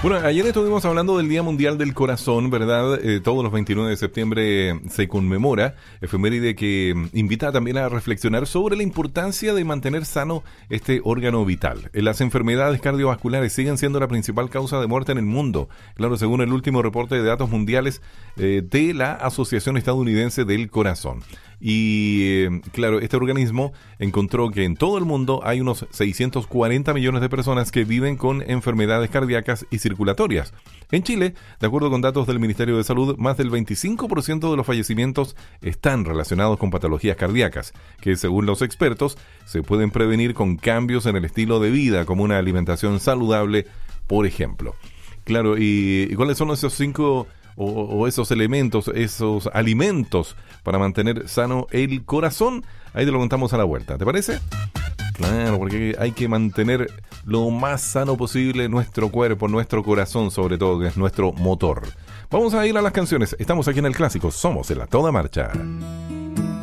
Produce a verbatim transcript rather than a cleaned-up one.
Bueno, ayer estuvimos hablando del Día Mundial del Corazón, ¿verdad? Eh, todos los veintinueve de septiembre se conmemora, efeméride que invita también a reflexionar sobre la importancia de mantener sano este órgano vital. Las enfermedades cardiovasculares siguen siendo la principal causa de muerte en el mundo, claro, según el último reporte de datos mundiales eh, de la Asociación Estadounidense del Corazón. Y eh, claro, este organismo encontró que en todo el mundo hay unos seiscientos cuarenta millones de personas que viven con enfermedades cardíacas y circulatorias. En Chile, de acuerdo con datos del Ministerio de Salud, más del veinticinco por ciento de los fallecimientos están relacionados con patologías cardíacas, que según los expertos se pueden prevenir con cambios en el estilo de vida, como una alimentación saludable, por ejemplo. Claro, ¿y, y cuáles son esos cinco... O, o esos elementos, esos alimentos para mantener sano el corazón? Ahí te lo contamos a la vuelta, ¿te parece? Claro, porque hay que mantener lo más sano posible nuestro cuerpo, nuestro corazón sobre todo, que es nuestro motor. Vamos a ir a las canciones. Estamos aquí en el Clásico, somos en la Toda Marcha.